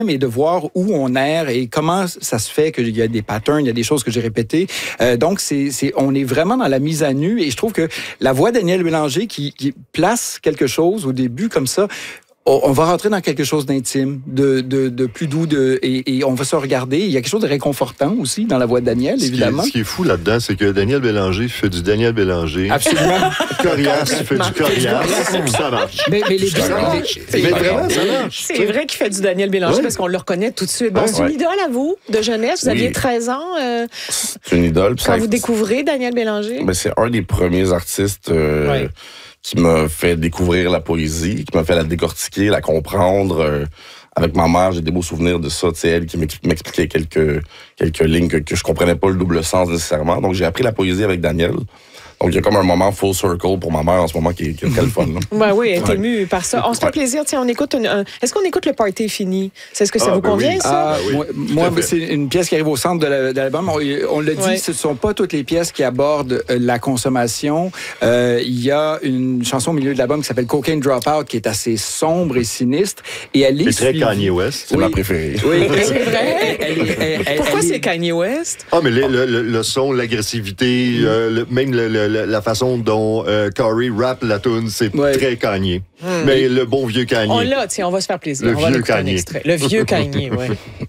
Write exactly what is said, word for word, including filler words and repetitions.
et de voir où on erre et comment ça se fait qu'il y a des patterns, il y a des choses que j'ai répétées. Euh, donc, c'est, c'est, on est vraiment dans la mise à nu et je trouve que la voix d'Aniel Bélanger qui, qui place quelque chose au début comme ça, on va rentrer dans quelque chose d'intime, de, de, de plus doux, de, et, et on va se regarder. Il y a quelque chose de réconfortant aussi dans la voix de Daniel, évidemment. Ce qui est, ce qui est fou là-dedans, c'est que Daniel Bélanger fait du Daniel Bélanger. Absolument. Coriace fait du Coriace, puis ça marche. Mais, mais les deux, mais vraiment, ça marche. C'est vrai qu'il fait du Daniel Bélanger ouais. parce qu'on le reconnaît tout de suite. Bon, ouais. C'est une idole à vous, de jeunesse. Vous oui. aviez treize ans. Euh, c'est une idole. Quand vous découvrez Daniel Bélanger? Ben, c'est un des premiers artistes... Euh, ouais. qui m'a fait découvrir la poésie, qui m'a fait la décortiquer, la comprendre. Euh, avec ma mère, j'ai des beaux souvenirs de ça. C'est elle qui m'expliquait quelques, quelques lignes que, que je comprenais pas le double sens nécessairement. Donc, j'ai appris la poésie avec Daniel. Donc, il y a comme un moment full circle pour ma mère en ce moment qui est, qui est très le fun. Ben oui, elle est émue par ça. On se fait ouais. plaisir. Tiens, on écoute une, un... Est-ce qu'on écoute Le Party est fini? C'est ce que ça ah, vous ben convient, oui. ça? Ah, oui. Moi, moi c'est une pièce qui arrive au centre de, la, de l'album. On, on l'a dit, ouais. ce ne sont pas toutes les pièces qui abordent euh, la consommation. Euh, il y a une chanson au milieu de l'album qui s'appelle Cocaine Dropout, qui est assez sombre et sinistre. Et elle est c'est très Kanye West. C'est oui. ma préférée. Oui, c'est vrai. Elle, elle, elle, elle, Pourquoi elle, c'est Kanye West? Ah, mais le, le, le son, l'agressivité, mm. euh, le, même le, le, la façon dont dont euh, Corey rappe la tune, c'est ouais. très Kanye. Hum. Mais le bon vieux Kanye. On l'a, tiens, on va se faire plaisir. Le on vieux Kanye. Le vieux Kanye, oui.